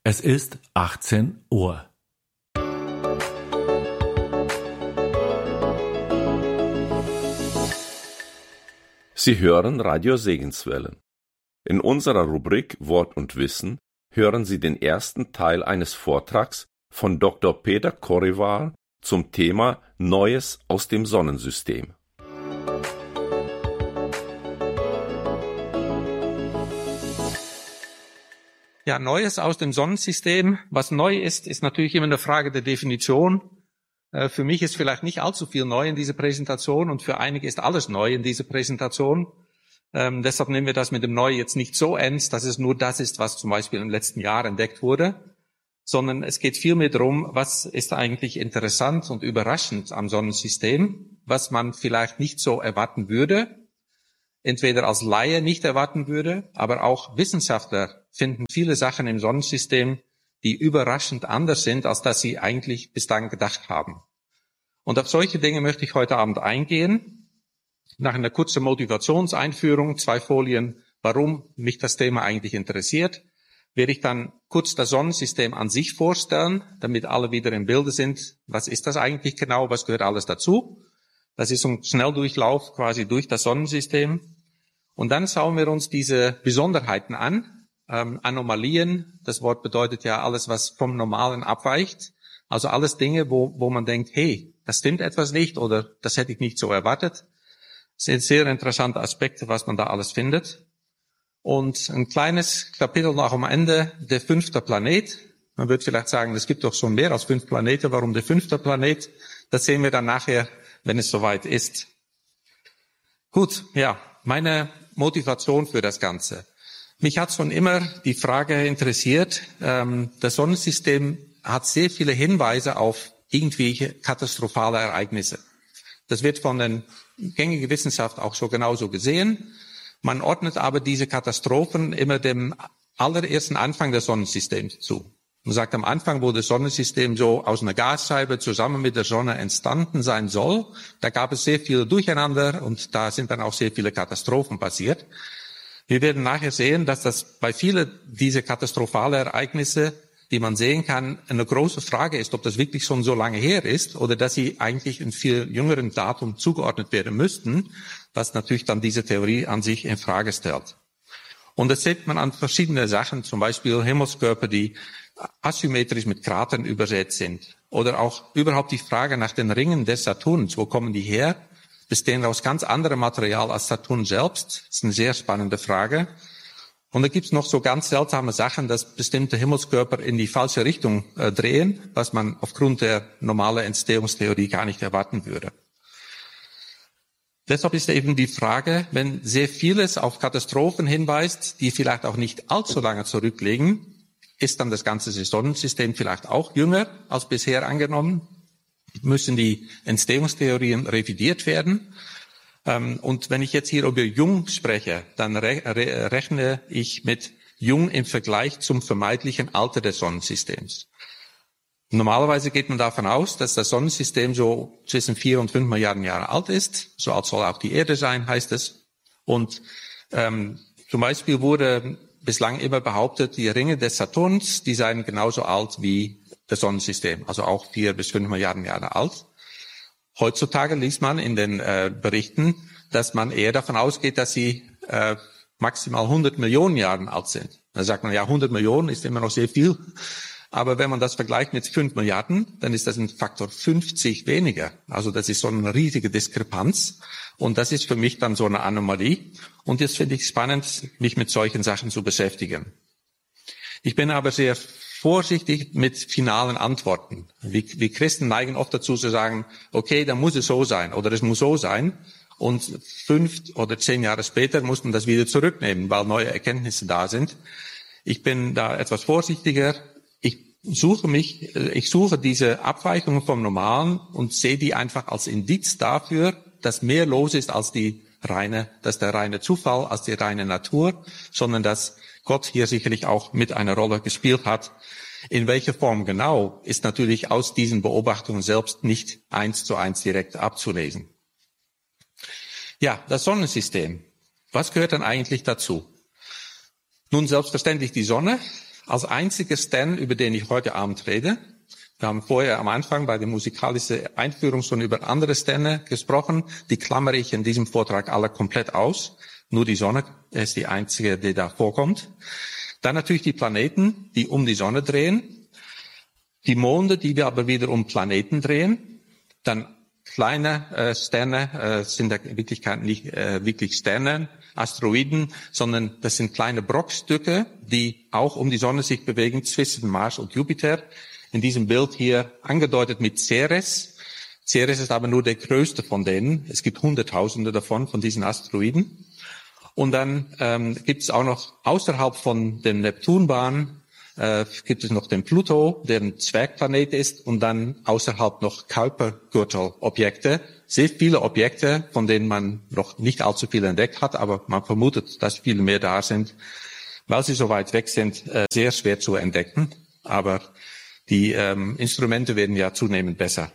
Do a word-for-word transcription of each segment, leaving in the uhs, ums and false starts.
Es ist achtzehn Uhr. Sie hören Radio Segenswellen. In unserer Rubrik Wort und Wissen hören Sie den ersten Teil eines Vortrags von Doktor Peter Korevaar zum Thema Neues aus dem Sonnensystem. Ja, Neues aus dem Sonnensystem. Was neu ist, ist natürlich immer eine Frage der Definition. Äh, für mich ist vielleicht nicht allzu viel neu in dieser Präsentation und für einige ist alles neu in dieser Präsentation. Ähm, deshalb nehmen wir das mit dem Neu jetzt nicht so ernst, dass es nur das ist, was zum Beispiel im letzten Jahr entdeckt wurde, sondern es geht vielmehr darum, was ist eigentlich interessant und überraschend am Sonnensystem, was man vielleicht nicht so erwarten würde, entweder als Laie nicht erwarten würde, aber auch Wissenschaftler finden viele Sachen im Sonnensystem, die überraschend anders sind, als dass sie eigentlich bislang gedacht haben. Und auf solche Dinge möchte ich heute Abend eingehen. Nach einer kurzen Motivationseinführung, zwei Folien, warum mich das Thema eigentlich interessiert, werde ich dann kurz das Sonnensystem an sich vorstellen, damit alle wieder im Bilde sind. Was ist das eigentlich genau? Was gehört alles dazu? Das ist ein Schnelldurchlauf quasi durch das Sonnensystem. Und dann schauen wir uns diese Besonderheiten an. Ähm, Anomalien, das Wort bedeutet ja alles, was vom Normalen abweicht. Also alles Dinge, wo, wo man denkt, hey, das stimmt etwas nicht oder das hätte ich nicht so erwartet. Das sind sehr interessante Aspekte, was man da alles findet. Und ein kleines Kapitel noch am Ende, der fünfte Planet. Man wird vielleicht sagen, es gibt doch schon mehr als fünf Planeten. Warum der fünfte Planet? Das sehen wir dann nachher, wenn es soweit ist. Gut, ja, meine Motivation für das Ganze. Mich hat schon immer die Frage interessiert, ähm, das Sonnensystem hat sehr viele Hinweise auf irgendwelche katastrophale Ereignisse. Das wird von der gängigen Wissenschaft auch so genauso gesehen. Man ordnet aber diese Katastrophen immer dem allerersten Anfang des Sonnensystems zu. Man sagt, am Anfang, wo das Sonnensystem so aus einer Gasscheibe zusammen mit der Sonne entstanden sein soll, da gab es sehr viel Durcheinander und da sind dann auch sehr viele Katastrophen passiert. Wir werden nachher sehen, dass das bei vielen dieser katastrophalen Ereignisse, die man sehen kann, eine große Frage ist, ob das wirklich schon so lange her ist oder dass sie eigentlich in viel jüngeren Datum zugeordnet werden müssten, was natürlich dann diese Theorie an sich in Frage stellt. Und das sieht man an verschiedenen Sachen, zum Beispiel Himmelskörper, die asymmetrisch mit Kratern übersät sind. Oder auch überhaupt die Frage nach den Ringen des Saturns. Wo kommen die her? Bestehen aus ganz anderem Material als Saturn selbst? Das ist eine sehr spannende Frage. Und da gibt es noch so ganz seltsame Sachen, dass bestimmte Himmelskörper in die falsche Richtung äh, drehen, was man aufgrund der normalen Entstehungstheorie gar nicht erwarten würde. Deshalb ist eben die Frage, wenn sehr vieles auf Katastrophen hinweist, die vielleicht auch nicht allzu lange zurückliegen, ist dann das ganze Sonnensystem vielleicht auch jünger als bisher angenommen? Müssen die Entstehungstheorien revidiert werden? Und wenn ich jetzt hier über jung spreche, dann rechne ich mit jung im Vergleich zum vermeintlichen Alter des Sonnensystems. Normalerweise geht man davon aus, dass das Sonnensystem so zwischen vier und fünf Milliarden Jahre alt ist. So alt soll auch die Erde sein, heißt es. Und ähm, zum Beispiel wurde bislang immer behauptet, die Ringe des Saturns, die seien genauso alt wie das Sonnensystem, also auch vier bis fünf Milliarden Jahre alt. Heutzutage liest man in den äh, Berichten, dass man eher davon ausgeht, dass sie äh, maximal hundert Millionen Jahre alt sind. Da sagt man, ja, hundert Millionen ist immer noch sehr viel. Aber wenn man das vergleicht mit fünf Milliarden, dann ist das ein Faktor fünfzig weniger. Also das ist so eine riesige Diskrepanz. Und das ist für mich dann so eine Anomalie. Und jetzt finde ich spannend, mich mit solchen Sachen zu beschäftigen. Ich bin aber sehr vorsichtig mit finalen Antworten. Wir, wir Christen neigen oft dazu zu sagen, okay, dann muss es so sein oder es muss so sein. Und fünf oder zehn Jahre später muss man das wieder zurücknehmen, weil neue Erkenntnisse da sind. Ich bin da etwas vorsichtiger. Ich suche mich, ich suche diese Abweichungen vom Normalen und sehe die einfach als Indiz dafür, dass mehr los ist als die reine, dass der reine Zufall, als die reine Natur, sondern dass Gott hier sicherlich auch mit einer Rolle gespielt hat. In welcher Form genau, ist natürlich aus diesen Beobachtungen selbst nicht eins zu eins direkt abzulesen. Ja, das Sonnensystem. Was gehört dann eigentlich dazu? Nun, selbstverständlich die Sonne als einziger Stern, über den ich heute Abend rede. Wir haben vorher am Anfang bei der musikalischen Einführung schon über andere Sterne gesprochen. Die klammere ich in diesem Vortrag alle komplett aus. Nur die Sonne ist die einzige, die da vorkommt. Dann natürlich die Planeten, die um die Sonne drehen. Die Monde, die wir aber wieder um Planeten drehen. Dann kleine äh, Sterne äh, sind in Wirklichkeit nicht äh, wirklich Sterne, Asteroiden, sondern das sind kleine Brockstücke, die auch um die Sonne sich bewegen zwischen Mars und Jupiter. In diesem Bild hier angedeutet mit Ceres. Ceres ist aber nur der größte von denen. Es gibt Hunderttausende davon, von diesen Asteroiden. Und dann ähm, gibt es auch noch außerhalb von dem Neptunbahn äh, gibt es noch den Pluto, der ein Zwergplanet ist, und dann außerhalb noch Kuipergürtelobjekte. Sehr viele Objekte, von denen man noch nicht allzu viel entdeckt hat, aber man vermutet, dass viele mehr da sind, weil sie so weit weg sind, äh, sehr schwer zu entdecken. Aber die ähm, Instrumente werden ja zunehmend besser.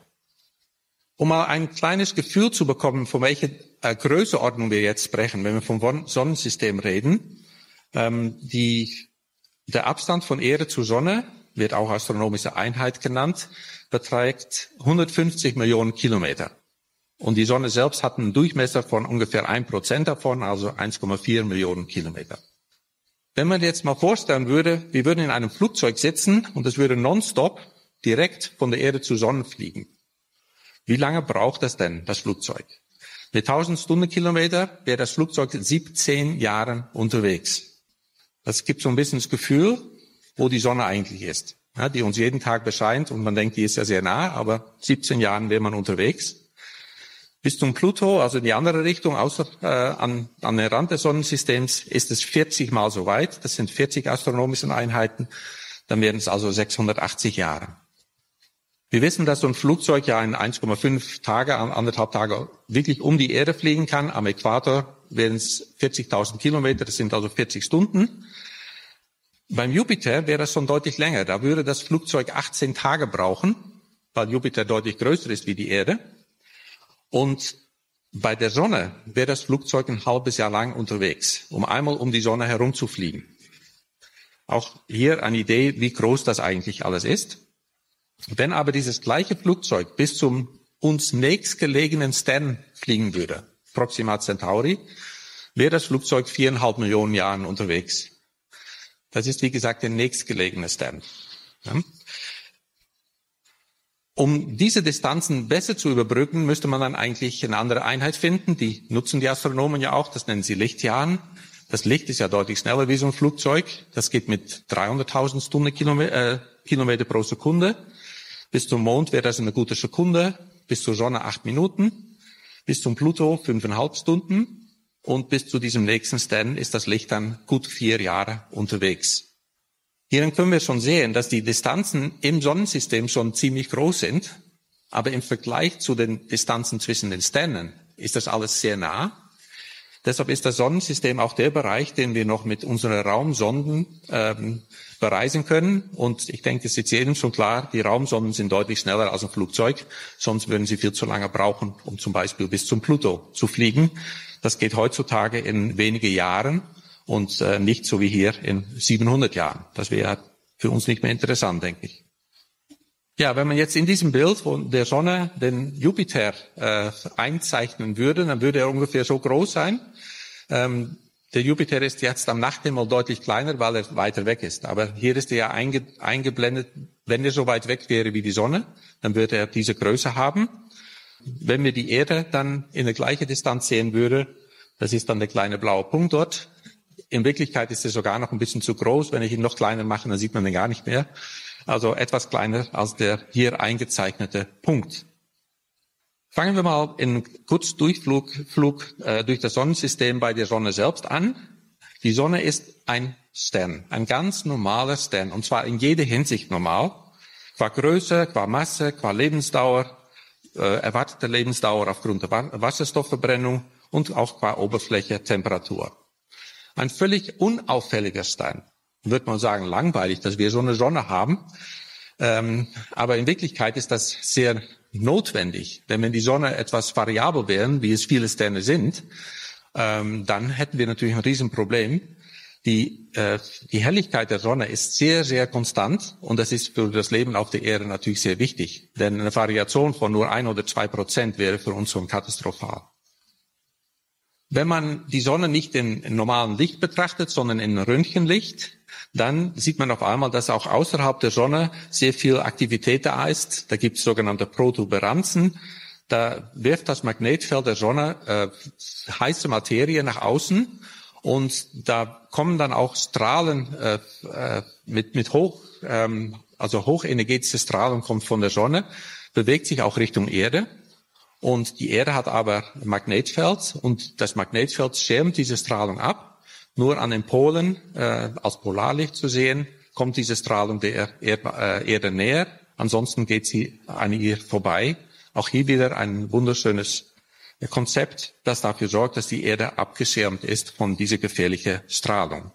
Um mal ein kleines Gefühl zu bekommen, von welcher äh, Größenordnung wir jetzt sprechen, wenn wir vom Sonnensystem reden, ähm, die, der Abstand von Erde zur Sonne, wird auch astronomische Einheit genannt, beträgt hundertfünfzig Millionen Kilometer. Und die Sonne selbst hat einen Durchmesser von ungefähr ein Prozent davon, also eins Komma vier Millionen Kilometer. Wenn man jetzt mal vorstellen würde, wir würden in einem Flugzeug sitzen und es würde nonstop direkt von der Erde zur Sonne fliegen. Wie lange braucht das denn, das Flugzeug? Mit tausend Stundenkilometer wäre das Flugzeug siebzehn Jahre unterwegs. Das gibt so ein bisschen das Gefühl, wo die Sonne eigentlich ist, ja, die uns jeden Tag bescheint und man denkt, die ist ja sehr nah, aber siebzehn Jahren wäre man unterwegs. Bis zum Pluto, also in die andere Richtung, außer äh, an, an den Rand des Sonnensystems, ist es vierzig Mal so weit. Das sind vierzig astronomische Einheiten. Dann wären es also sechshundertachtzig Jahre. Wir wissen, dass so ein Flugzeug ja in eins Komma fünf Tage, anderthalb Tage wirklich um die Erde fliegen kann. Am Äquator wären es vierzigtausend Kilometer, das sind also vierzig Stunden. Beim Jupiter wäre das schon deutlich länger. Da würde das Flugzeug achtzehn Tage brauchen, weil Jupiter deutlich größer ist wie die Erde. Und bei der Sonne wäre das Flugzeug ein halbes Jahr lang unterwegs, um einmal um die Sonne herumzufliegen. Auch hier eine Idee, wie groß das eigentlich alles ist. Wenn aber dieses gleiche Flugzeug bis zum uns nächstgelegenen Stern fliegen würde, Proxima Centauri, wäre das Flugzeug viereinhalb Millionen Jahren unterwegs. Das ist, wie gesagt, der nächstgelegene Stern. Ja. Um diese Distanzen besser zu überbrücken, müsste man dann eigentlich eine andere Einheit finden. Die nutzen die Astronomen ja auch, das nennen sie Lichtjahren. Das Licht ist ja deutlich schneller wie so ein Flugzeug. Das geht mit dreihunderttausend Stundenkilometer äh, Kilometer pro Sekunde. Bis zum Mond wäre das eine gute Sekunde, bis zur Sonne acht Minuten, bis zum Pluto fünfeinhalb Stunden und bis zu diesem nächsten Stern ist das Licht dann gut vier Jahre unterwegs. Hierin können wir schon sehen, dass die Distanzen im Sonnensystem schon ziemlich groß sind, aber im Vergleich zu den Distanzen zwischen den Sternen ist das alles sehr nah. Deshalb ist das Sonnensystem auch der Bereich, den wir noch mit unseren Raumsonden ähm, bereisen können. Und ich denke, es ist jedem schon klar, die Raumsonden sind deutlich schneller als ein Flugzeug. Sonst würden sie viel zu lange brauchen, um zum Beispiel bis zum Pluto zu fliegen. Das geht heutzutage in wenige Jahren und äh, nicht so wie hier in siebenhundert Jahren. Das wäre für uns nicht mehr interessant, denke ich. Ja, wenn man jetzt in diesem Bild von der Sonne den Jupiter äh, einzeichnen würde, dann würde er ungefähr so groß sein. Ähm, der Jupiter ist jetzt am Nachthimmel deutlich kleiner, weil er weiter weg ist. Aber hier ist er ja einge eingeblendet. Wenn er so weit weg wäre wie die Sonne, dann würde er diese Größe haben. Wenn wir die Erde dann in der gleichen Distanz sehen würde, das ist dann der kleine blaue Punkt dort. In Wirklichkeit ist er sogar noch ein bisschen zu groß. Wenn ich ihn noch kleiner mache, dann sieht man den gar nicht mehr. Also etwas kleiner als der hier eingezeichnete Punkt. Fangen wir mal in kurz Durchflug Flug, äh, durch das Sonnensystem bei der Sonne selbst an. Die Sonne ist ein Stern, ein ganz normaler Stern, und zwar in jeder Hinsicht normal. Qua Größe, qua Masse, qua Lebensdauer, äh, erwartete Lebensdauer aufgrund der Wasserstoffverbrennung und auch qua Oberfläche, Temperatur. Ein völlig unauffälliger Stern. Wird man sagen, langweilig, dass wir so eine Sonne haben. Ähm, aber in Wirklichkeit ist das sehr notwendig. Denn wenn die Sonne etwas variabel wären, wie es viele Sterne sind, ähm, dann hätten wir natürlich ein Riesenproblem. Die, äh, die Helligkeit der Sonne ist sehr, sehr konstant und das ist für das Leben auf der Erde natürlich sehr wichtig. Denn eine Variation von nur ein oder zwei Prozent wäre für uns schon katastrophal. Wenn man die Sonne nicht in, in normalen Licht betrachtet, sondern in Röntgenlicht, dann sieht man auf einmal, dass auch außerhalb der Sonne sehr viel Aktivität da ist. Da gibt es sogenannte Protuberanzen. Da wirft das Magnetfeld der Sonne äh, heiße Materie nach außen. Und da kommen dann auch Strahlen äh, äh, mit mit hoch, ähm, also hochenergetische Strahlung kommt von der Sonne, bewegt sich auch Richtung Erde. Und die Erde hat aber ein Magnetfeld und das Magnetfeld schirmt diese Strahlung ab. Nur an den Polen äh, als Polarlicht zu sehen, kommt diese Strahlung der Erd, äh, Erde näher. Ansonsten geht sie an ihr vorbei. Auch hier wieder ein wunderschönes Konzept, das dafür sorgt, dass die Erde abgeschirmt ist von dieser gefährlichen Strahlung.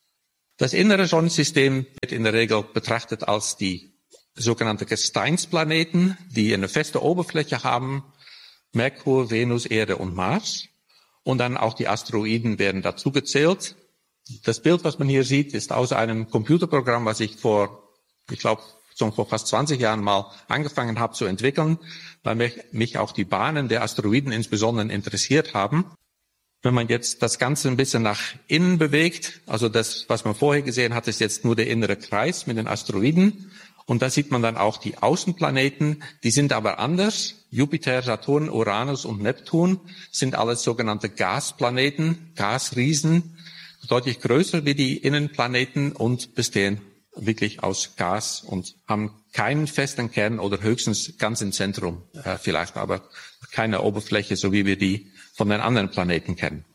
Das innere Sonnensystem wird in der Regel betrachtet als die sogenannte Gesteinsplaneten, die eine feste Oberfläche haben, Merkur, Venus, Erde und Mars. Und dann auch die Asteroiden werden dazu gezählt. Das Bild, was man hier sieht, ist aus einem Computerprogramm, was ich vor, ich glaube, schon vor fast zwanzig Jahren mal angefangen habe zu entwickeln, weil mich, mich auch die Bahnen der Asteroiden insbesondere interessiert haben. Wenn man jetzt das Ganze ein bisschen nach innen bewegt, also das, was man vorher gesehen hat, ist jetzt nur der innere Kreis mit den Asteroiden. Und da sieht man dann auch die Außenplaneten, die sind aber anders. Jupiter, Saturn, Uranus und Neptun sind alles sogenannte Gasplaneten, Gasriesen, deutlich größer wie die Innenplaneten und bestehen wirklich aus Gas und haben keinen festen Kern oder höchstens ganz im Zentrum äh, vielleicht, aber keine Oberfläche, so wie wir die von den anderen Planeten kennen.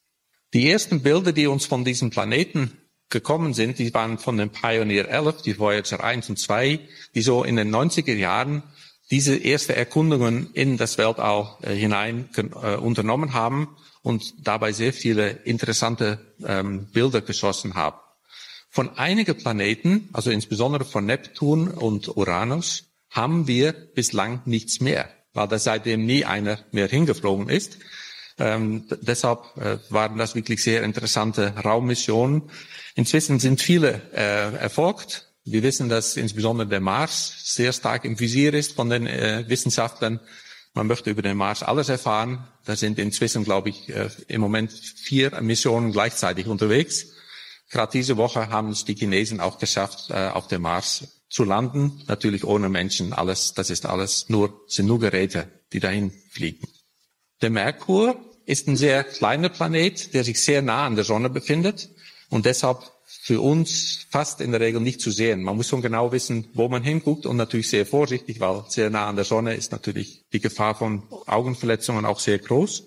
Die ersten Bilder, die uns von diesen Planeten gekommen sind, die waren von dem Pioneer elf, die Voyager eins und zwei, die so in den neunziger Jahren diese erste Erkundungen in das Weltall äh, hinein äh, unternommen haben und dabei sehr viele interessante ähm, Bilder geschossen haben. Von einigen Planeten, also insbesondere von Neptun und Uranus, haben wir bislang nichts mehr, weil da seitdem nie einer mehr hingeflogen ist. Ähm, deshalb äh, waren das wirklich sehr interessante Raummissionen. Inzwischen sind viele äh, erfolgt. Wir wissen, dass insbesondere der Mars sehr stark im Visier ist von den äh, Wissenschaftlern. Man möchte über den Mars alles erfahren. Da sind inzwischen, glaube ich, äh, im Moment vier Missionen gleichzeitig unterwegs. Gerade diese Woche haben es die Chinesen auch geschafft, äh, auf dem Mars zu landen. Natürlich ohne Menschen. Alles, das ist alles nur, sind nur Geräte, die dahin fliegen. Der Merkur ist ein sehr kleiner Planet, der sich sehr nah an der Sonne befindet und deshalb für uns fast in der Regel nicht zu sehen. Man muss schon genau wissen, wo man hinguckt und natürlich sehr vorsichtig, weil sehr nah an der Sonne ist natürlich die Gefahr von Augenverletzungen auch sehr groß.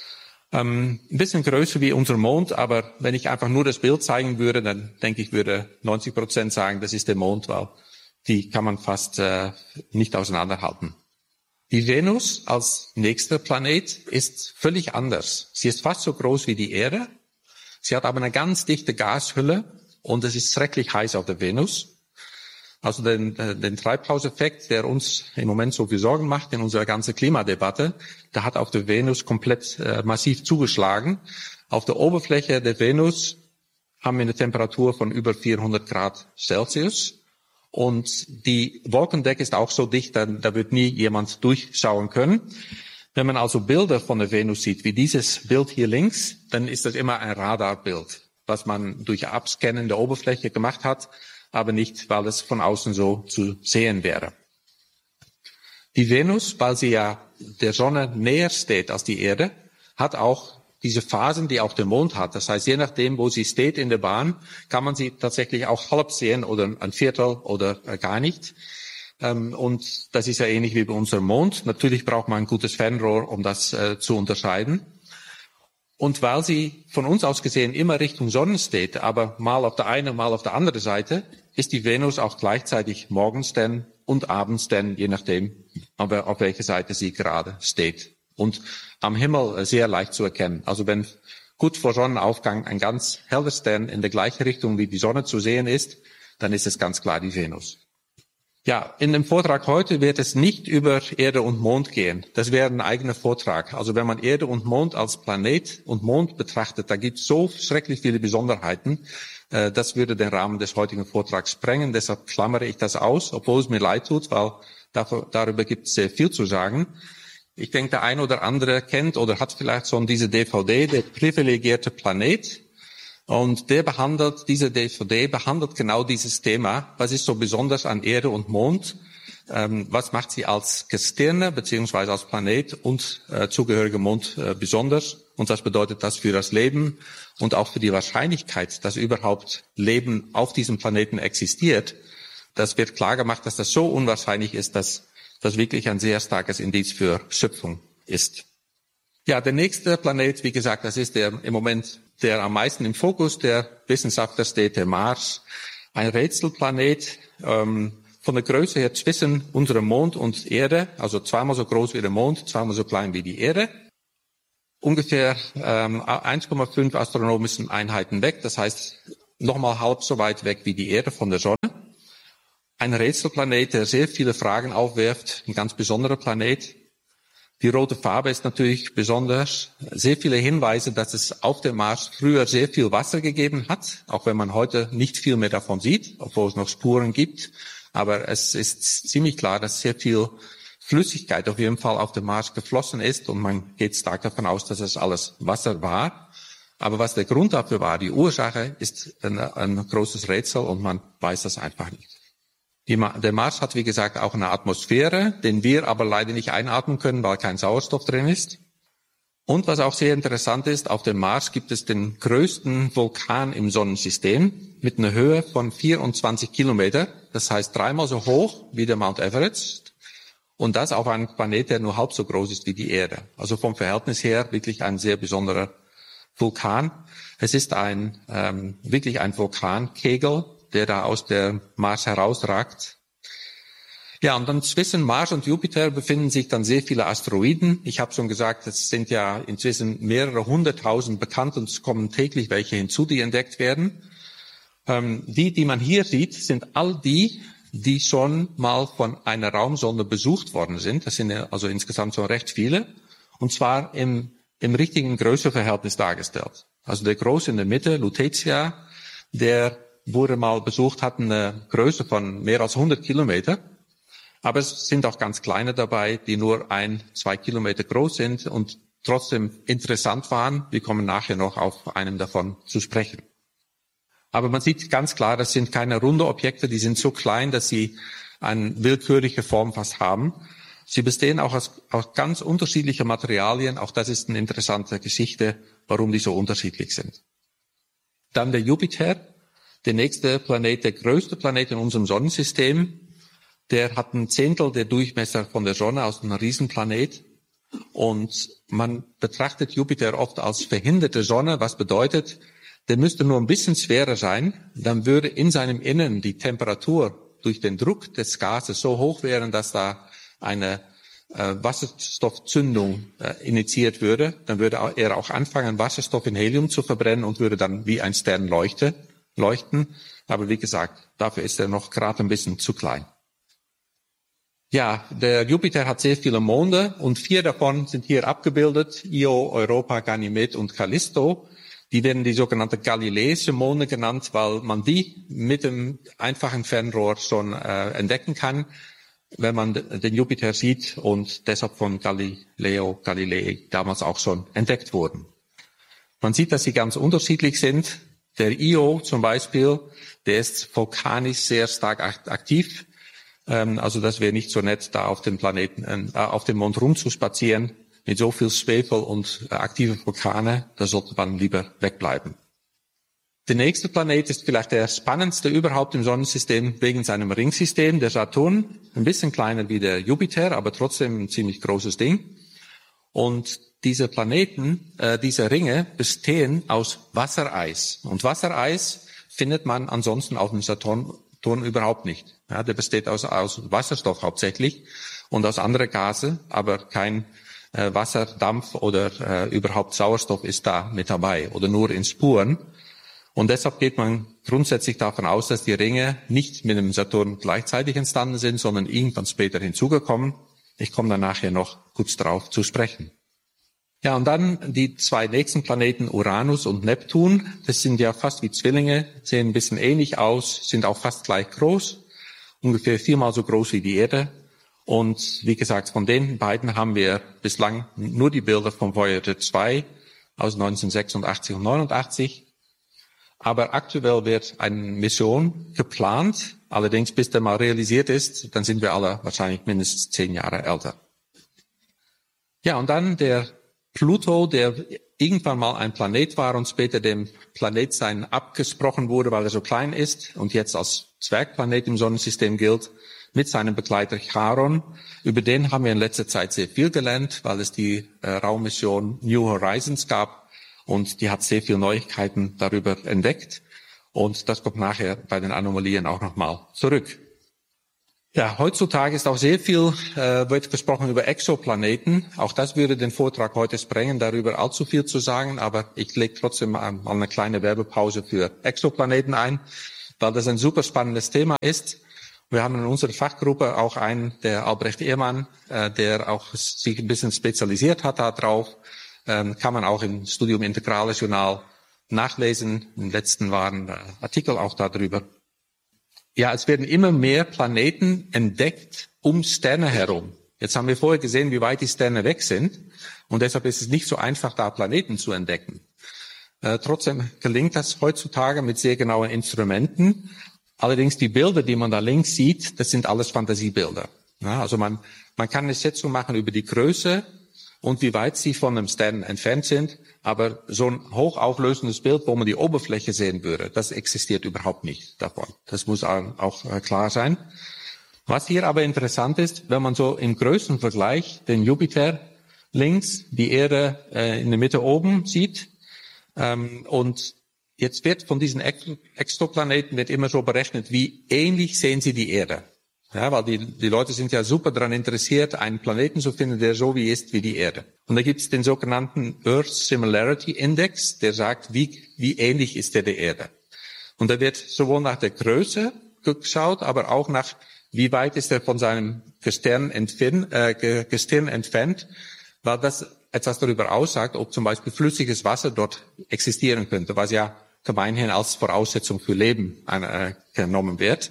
Ähm, ein bisschen größer wie unser Mond, aber wenn ich einfach nur das Bild zeigen würde, dann denke ich, würde neunzig Prozent sagen, das ist der Mond, weil die kann man fast äh, nicht auseinanderhalten. Die Venus als nächster Planet ist völlig anders. Sie ist fast so groß wie die Erde. Sie hat aber eine ganz dichte Gashülle und es ist schrecklich heiß auf der Venus. Also den, den Treibhauseffekt, der uns im Moment so viel Sorgen macht in unserer ganzen Klimadebatte, der hat auf der Venus komplett äh, massiv zugeschlagen. Auf der Oberfläche der Venus haben wir eine Temperatur von über vierhundert Grad Celsius. Und die Wolkendecke ist auch so dicht, da, da wird nie jemand durchschauen können. Wenn man also Bilder von der Venus sieht, wie dieses Bild hier links, dann ist das immer ein Radarbild, was man durch Abscannen der Oberfläche gemacht hat, aber nicht, weil es von außen so zu sehen wäre. Die Venus, weil sie ja der Sonne näher steht als die Erde, hat auch diese Phasen, die auch der Mond hat. Das heißt, je nachdem, wo sie steht in der Bahn, kann man sie tatsächlich auch halb sehen oder ein Viertel oder gar nicht. Und das ist ja ähnlich wie bei unserem Mond. Natürlich braucht man ein gutes Fernrohr, um das zu unterscheiden. Und weil sie von uns aus gesehen immer Richtung Sonne steht, aber mal auf der einen, mal auf der anderen Seite, ist die Venus auch gleichzeitig morgens denn und abends denn, je nachdem, auf welcher Seite sie gerade steht. Und am Himmel sehr leicht zu erkennen. Also wenn gut vor Sonnenaufgang ein ganz heller Stern in der gleichen Richtung wie die Sonne zu sehen ist, dann ist es ganz klar die Venus. Ja, in dem Vortrag heute wird es nicht über Erde und Mond gehen. Das wäre ein eigener Vortrag. Also wenn man Erde und Mond als Planet und Mond betrachtet, da gibt es so schrecklich viele Besonderheiten. Äh, das würde den Rahmen des heutigen Vortrags sprengen. Deshalb klammere ich das aus, obwohl es mir leid tut, weil dafür, darüber gibt es sehr viel zu sagen. Ich denke, der ein oder andere kennt oder hat vielleicht schon diese D V D, der privilegierte Planet. Und der behandelt, diese D V D behandelt genau dieses Thema. Was ist so besonders an Erde und Mond? Ähm, was macht sie als Gestirne beziehungsweise als Planet und äh, zugehörige Mond äh, besonders? Und was bedeutet das für das Leben und auch für die Wahrscheinlichkeit, dass überhaupt Leben auf diesem Planeten existiert? Das wird klar gemacht, dass das so unwahrscheinlich ist, dass das wirklich ein sehr starkes Indiz für Schöpfung ist. Ja, der nächste Planet, wie gesagt, das ist der im Moment der am meisten im Fokus der Wissenschaftler steht, der Mars. Ein Rätselplanet, ähm, von der Größe her zwischen unserem Mond und Erde, also zweimal so groß wie der Mond, zweimal so klein wie die Erde. Ungefähr ähm, eins Komma fünf astronomischen Einheiten weg, das heißt nochmal halb so weit weg wie die Erde von der Sonne. Ein Rätselplanet, der sehr viele Fragen aufwirft, ein ganz besonderer Planet. Die rote Farbe ist natürlich besonders. Sehr viele Hinweise, dass es auf dem Mars früher sehr viel Wasser gegeben hat, auch wenn man heute nicht viel mehr davon sieht, obwohl es noch Spuren gibt. Aber es ist ziemlich klar, dass sehr viel Flüssigkeit auf jeden Fall auf dem Mars geflossen ist und man geht stark davon aus, dass es alles Wasser war. Aber was der Grund dafür war, die Ursache, ist ein, ein großes Rätsel und man weiß das einfach nicht. Die, der Mars hat, wie gesagt, auch eine Atmosphäre, den wir aber leider nicht einatmen können, weil kein Sauerstoff drin ist. Und was auch sehr interessant ist, auf dem Mars gibt es den größten Vulkan im Sonnensystem mit einer Höhe von vierundzwanzig Kilometer. Das heißt dreimal so hoch wie der Mount Everest. Und das auf einem Planet, der nur halb so groß ist wie die Erde. Also vom Verhältnis her wirklich ein sehr besonderer Vulkan. Es ist ein ähm, wirklich ein Vulkankegel, der da aus der Mars herausragt. Ja, und dann zwischen Mars und Jupiter befinden sich dann sehr viele Asteroiden. Ich habe schon gesagt, es sind ja inzwischen mehrere hunderttausend bekannt und es kommen täglich welche hinzu, die entdeckt werden. Ähm, die, die man hier sieht, sind all die, die schon mal von einer Raumsonde besucht worden sind. Das sind also insgesamt schon recht viele. Und zwar im, im richtigen Größeverhältnis dargestellt. Also der Große in der Mitte, Lutetia, der wurde mal besucht, hat eine Größe von mehr als hundert Kilometer. Aber es sind auch ganz kleine dabei, die nur ein, zwei Kilometer groß sind und trotzdem interessant waren. Wir kommen nachher noch auf einem davon zu sprechen. Aber man sieht ganz klar, das sind keine runde Objekte, die sind so klein, dass sie eine willkürliche Form fast haben. Sie bestehen auch aus, aus ganz unterschiedlichen Materialien. Auch das ist eine interessante Geschichte, warum die so unterschiedlich sind. Dann der Jupiter. Der nächste Planet, der größte Planet in unserem Sonnensystem, der hat ein Zehntel der Durchmesser von der Sonne, also ein Riesenplanet. Und man betrachtet Jupiter oft als verhinderte Sonne, was bedeutet, der müsste nur ein bisschen schwerer sein, dann würde in seinem Innern die Temperatur durch den Druck des Gases so hoch werden, dass da eine äh, Wasserstoffzündung äh, initiiert würde. Dann würde er auch anfangen, Wasserstoff in Helium zu verbrennen und würde dann wie ein Stern leuchten. leuchten. Aber wie gesagt, dafür ist er noch gerade ein bisschen zu klein. Ja, der Jupiter hat sehr viele Monde und vier davon sind hier abgebildet. Io, Europa, Ganymed und Callisto. Die werden die sogenannte galileische Monde genannt, weil man die mit dem einfachen Fernrohr schon äh, entdecken kann, wenn man den Jupiter sieht und deshalb von Galileo Galilei damals auch schon entdeckt wurden. Man sieht, dass sie ganz unterschiedlich sind. Der Io zum Beispiel, der ist vulkanisch sehr stark aktiv. Ähm, also das wäre nicht so nett, da auf dem Planeten, äh, auf dem Mond rumzuspazieren mit so viel Schwefel und äh, aktive Vulkane. Da sollte man lieber wegbleiben. Der nächste Planet ist vielleicht der spannendste überhaupt im Sonnensystem wegen seinem Ringsystem, der Saturn. Ein bisschen kleiner wie der Jupiter, aber trotzdem ein ziemlich großes Ding. Und diese Planeten, äh, diese Ringe bestehen aus Wassereis. Und Wassereis findet man ansonsten auf dem Saturn, Saturn überhaupt nicht. Ja, der besteht aus, aus Wasserstoff hauptsächlich und aus anderen Gase, aber kein äh, Wasser, Dampf oder äh, überhaupt Sauerstoff ist da mit dabei oder nur in Spuren. Und deshalb geht man grundsätzlich davon aus, dass die Ringe nicht mit dem Saturn gleichzeitig entstanden sind, sondern irgendwann später hinzugekommen. Ich komme dann nachher noch kurz drauf zu sprechen. Ja, und dann die zwei nächsten Planeten, Uranus und Neptun. Das sind ja fast wie Zwillinge, sehen ein bisschen ähnlich aus, sind auch fast gleich groß, ungefähr viermal so groß wie die Erde. Und wie gesagt, von den beiden haben wir bislang nur die Bilder von Voyager zwei aus neunzehnhundertsechsundachtzig und neunundachtzig. Aber aktuell wird eine Mission geplant. Allerdings, bis der mal realisiert ist, dann sind wir alle wahrscheinlich mindestens zehn Jahre älter. Ja, und dann der Pluto, der irgendwann mal ein Planet war und später dem Planetsein abgesprochen wurde, weil er so klein ist und jetzt als Zwergplanet im Sonnensystem gilt, mit seinem Begleiter Charon. Über den haben wir in letzter Zeit sehr viel gelernt, weil es die äh, Raummission New Horizons gab. Und die hat sehr viele Neuigkeiten darüber entdeckt. Und das kommt nachher bei den Anomalien auch nochmal zurück. Ja, heutzutage ist auch sehr viel, äh, wird gesprochen über Exoplaneten. Auch das würde den Vortrag heute sprengen, darüber allzu viel zu sagen. Aber ich lege trotzdem mal eine kleine Werbepause für Exoplaneten ein, weil das ein super spannendes Thema ist. Wir haben in unserer Fachgruppe auch einen, der Albrecht Ehrmann, äh, der auch sich ein bisschen spezialisiert hat darauf. Ähm, kann man auch im Studium Integrales Journal nachlesen. Im letzten waren äh, Artikel auch darüber. Ja, es werden immer mehr Planeten entdeckt um Sterne herum. Jetzt haben wir vorher gesehen, wie weit die Sterne weg sind. Und deshalb ist es nicht so einfach, da Planeten zu entdecken. Äh, trotzdem gelingt das heutzutage mit sehr genauen Instrumenten. Allerdings die Bilder, die man da links sieht, das sind alles Fantasiebilder. Ja, also man, man kann eine Schätzung machen über die Größe und wie weit sie von einem Stern entfernt sind. Aber so ein hochauflösendes Bild, wo man die Oberfläche sehen würde, das existiert überhaupt nicht davon. Das muss auch klar sein. Was hier aber interessant ist, wenn man so im Größenvergleich den Jupiter links, die Erde äh, in der Mitte oben sieht, ähm, und jetzt wird von diesen Exoplaneten wird immer so berechnet, wie ähnlich sehen sie die Erde. Ja, weil die, die Leute sind ja super daran interessiert, einen Planeten zu finden, der so wie ist wie die Erde. Und da gibt es den sogenannten Earth Similarity Index, der sagt, wie, wie ähnlich ist der der Erde. Und da wird sowohl nach der Größe geschaut, aber auch nach, wie weit ist er von seinem Gestirn entfernt, äh, Gestirn entfernt, weil das etwas darüber aussagt, ob zum Beispiel flüssiges Wasser dort existieren könnte, was ja gemeinhin als Voraussetzung für Leben äh, genommen wird.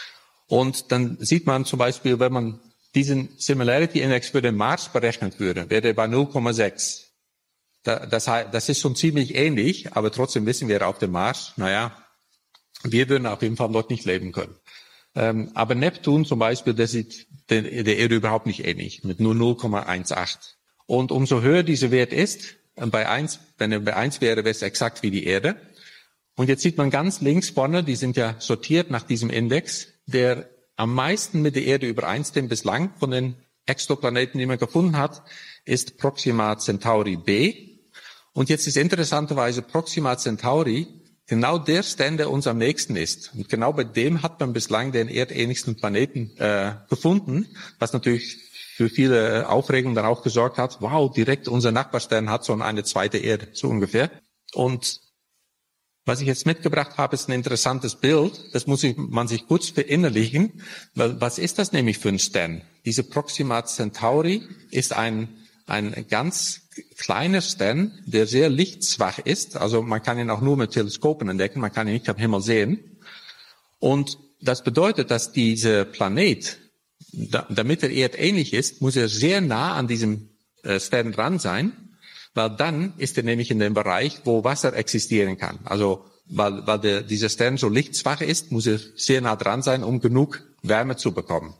Und dann sieht man zum Beispiel, wenn man diesen Similarity Index für den Mars berechnet würde, wäre er bei null Komma sechs. Das, das ist schon ziemlich ähnlich, aber trotzdem wissen wir auf dem Mars, naja, wir würden auf jeden Fall dort nicht leben können. Ähm, aber Neptun zum Beispiel, der sieht der, der Erde überhaupt nicht ähnlich, mit nur null Komma achtzehn. Und umso höher dieser Wert ist, bei eins, wenn er bei eins wäre, wäre es exakt wie die Erde. Und jetzt sieht man ganz links vorne, die sind ja sortiert nach diesem Index, der am meisten mit der Erde übereinstimmt bislang von den Exoplaneten, die man gefunden hat, ist Proxima Centauri b. Und jetzt ist interessanterweise Proxima Centauri genau der Stern, der uns am nächsten ist. Und genau bei dem hat man bislang den erdähnlichsten Planeten äh, gefunden, was natürlich für viele Aufregung dann auch gesorgt hat. Wow, direkt unser Nachbarstern hat so eine zweite Erde, so ungefähr. Und was ich jetzt mitgebracht habe, ist ein interessantes Bild. Das muss man sich kurz verinnerlichen. Was ist das nämlich für ein Stern? Diese Proxima Centauri ist ein, ein ganz kleiner Stern, der sehr lichtschwach ist. Also man kann ihn auch nur mit Teleskopen entdecken. Man kann ihn nicht am Himmel sehen. Und das bedeutet, dass dieser Planet, damit er erdähnlich ist, muss er sehr nah an diesem Stern dran sein. Weil dann ist er nämlich in dem Bereich, wo Wasser existieren kann. Also weil, weil der, dieser Stern so lichtschwach ist, muss er sehr nah dran sein, um genug Wärme zu bekommen.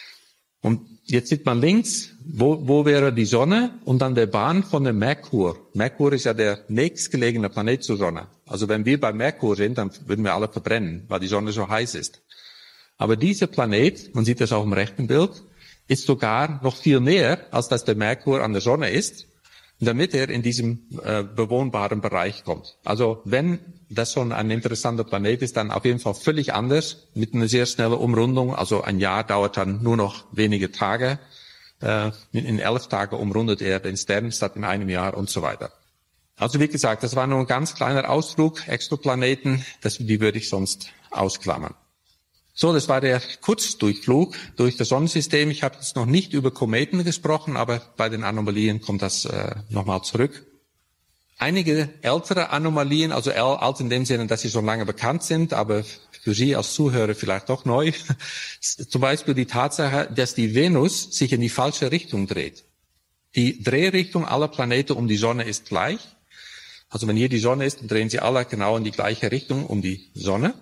Und jetzt sieht man links, wo, wo wäre die Sonne und dann der Bahn von dem Merkur. Merkur ist ja der nächstgelegene Planet zur Sonne. Also wenn wir bei Merkur sind, dann würden wir alle verbrennen, weil die Sonne so heiß ist. Aber dieser Planet, man sieht das auch im rechten Bild, ist sogar noch viel näher, als dass der Merkur an der Sonne ist, damit er in diesem äh, bewohnbaren Bereich kommt. Also wenn das schon ein interessanter Planet ist, dann auf jeden Fall völlig anders, mit einer sehr schnellen Umrundung. Also ein Jahr dauert dann nur noch wenige Tage. Äh, in elf Tagen umrundet er den Stern statt in einem Jahr und so weiter. Also wie gesagt, das war nur ein ganz kleiner Ausflug, Exoplaneten, das, die würde ich sonst ausklammern. So, das war der Kurzdurchflug durch das Sonnensystem. Ich habe jetzt noch nicht über Kometen gesprochen, aber bei den Anomalien kommt das äh, nochmal zurück. Einige ältere Anomalien, also alt in dem Sinne, dass sie schon lange bekannt sind, aber für Sie als Zuhörer vielleicht doch neu. Zum Beispiel die Tatsache, dass die Venus sich in die falsche Richtung dreht. Die Drehrichtung aller Planeten um die Sonne ist gleich. Also wenn hier die Sonne ist, dann drehen sie alle genau in die gleiche Richtung um die Sonne.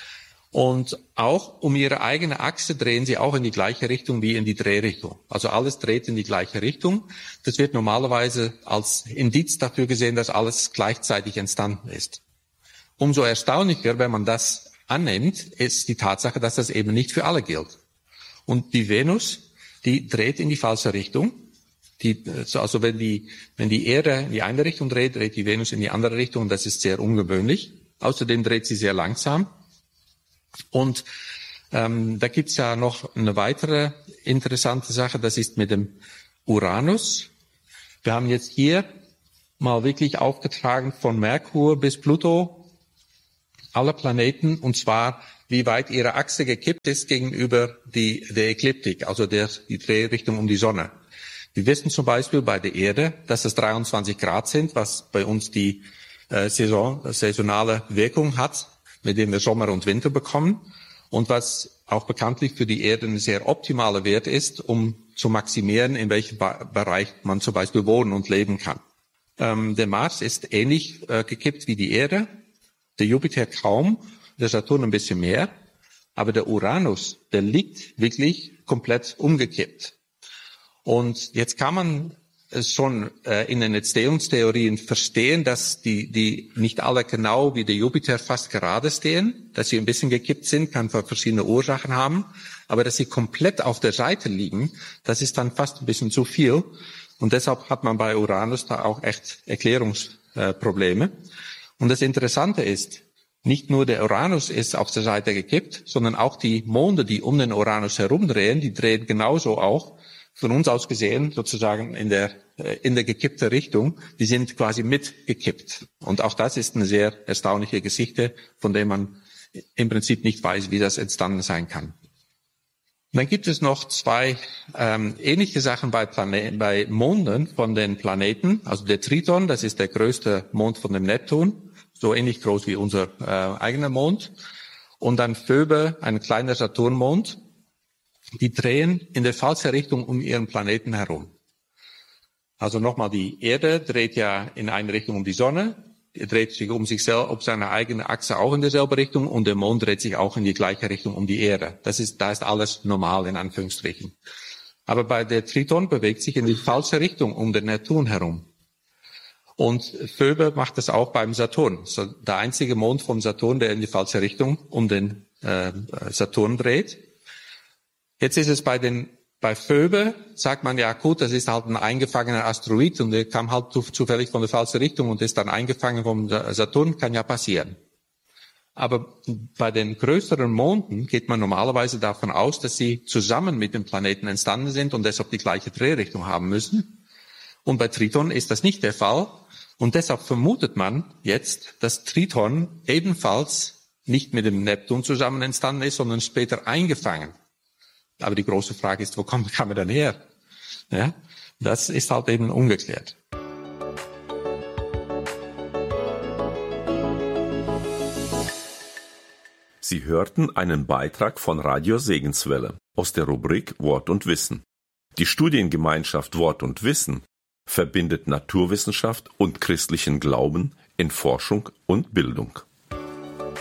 Und auch um ihre eigene Achse drehen sie auch in die gleiche Richtung wie in die Drehrichtung. Also alles dreht in die gleiche Richtung. Das wird normalerweise als Indiz dafür gesehen, dass alles gleichzeitig entstanden ist. Umso erstaunlicher, wenn man das annimmt, ist die Tatsache, dass das eben nicht für alle gilt. Und die Venus, die dreht in die falsche Richtung. Die, also wenn die, wenn die Erde in die eine Richtung dreht, dreht die Venus in die andere Richtung. Das ist sehr ungewöhnlich. Außerdem dreht sie sehr langsam. Und ähm, da gibt's ja noch eine weitere interessante Sache, das ist mit dem Uranus. Wir haben jetzt hier mal wirklich aufgetragen von Merkur bis Pluto alle Planeten, und zwar wie weit ihre Achse gekippt ist gegenüber die, der Ekliptik, also der, die Drehrichtung um die Sonne. Wir wissen zum Beispiel bei der Erde, dass es dreiundzwanzig Grad sind, was bei uns die äh, Saison, saisonale Wirkung hat, mit dem wir Sommer und Winter bekommen und was auch bekanntlich für die Erde ein sehr optimaler Wert ist, um zu maximieren, in welchem ba- Bereich man zum Beispiel wohnen und leben kann. Ähm, der Mars ist ähnlich äh, gekippt wie die Erde, der Jupiter kaum, der Saturn ein bisschen mehr, aber der Uranus, der liegt wirklich komplett umgekippt. Und jetzt kann man es schon äh, in den Entstehungstheorien verstehen, dass die, die nicht alle genau wie der Jupiter fast gerade stehen, dass sie ein bisschen gekippt sind, kann verschiedene Ursachen haben, aber dass sie komplett auf der Seite liegen, das ist dann fast ein bisschen zu viel. Und deshalb hat man bei Uranus da auch echt Erklärungsprobleme. Und das Interessante ist, nicht nur der Uranus ist auf der Seite gekippt, sondern auch die Monde, die um den Uranus herumdrehen, die drehen genauso auch. Von uns aus gesehen, sozusagen in der, in der gekippte Richtung, die sind quasi mitgekippt. Und auch das ist eine sehr erstaunliche Geschichte, von der man im Prinzip nicht weiß, wie das entstanden sein kann. Und dann gibt es noch zwei ähm, ähnliche Sachen bei, Plane- bei Monden von den Planeten. Also der Triton, das ist der größte Mond von dem Neptun, so ähnlich groß wie unser äh, eigener Mond. Und dann Phoebe, ein kleiner Saturnmond. Die drehen in der falschen Richtung um ihren Planeten herum. Also nochmal, die Erde dreht ja in eine Richtung um die Sonne, er dreht sich um sich selbst, um seine eigene Achse auch in derselben Richtung, und der Mond dreht sich auch in die gleiche Richtung um die Erde. Das ist, da ist alles normal, in Anführungsstrichen. Aber bei der Triton bewegt sich in die falsche Richtung um den Neptun herum. Und Phoebe macht das auch beim Saturn. So, der einzige Mond vom Saturn, der in die falsche Richtung um den äh, Saturn dreht. Jetzt ist es bei den, bei Phoebe, sagt man ja, gut, das ist halt ein eingefangener Asteroid und der kam halt zufällig von der falschen Richtung und ist dann eingefangen vom Saturn, kann ja passieren. Aber bei den größeren Monden geht man normalerweise davon aus, dass sie zusammen mit dem Planeten entstanden sind und deshalb die gleiche Drehrichtung haben müssen. Und bei Triton ist das nicht der Fall. Und deshalb vermutet man jetzt, dass Triton ebenfalls nicht mit dem Neptun zusammen entstanden ist, sondern später eingefangen. Aber die große Frage ist, wo kommt, kam er dann her? Ja, das ist halt eben ungeklärt. Sie hörten einen Beitrag von Radio Segenswelle aus der Rubrik Wort und Wissen. Die Studiengemeinschaft Wort und Wissen verbindet Naturwissenschaft und christlichen Glauben in Forschung und Bildung.